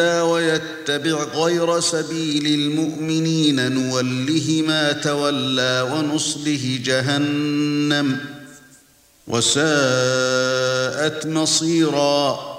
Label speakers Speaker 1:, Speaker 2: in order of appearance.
Speaker 1: ويتبع غير سبيل المؤمنين نوله ما تولى ونصله جهنم وساءت مصيرا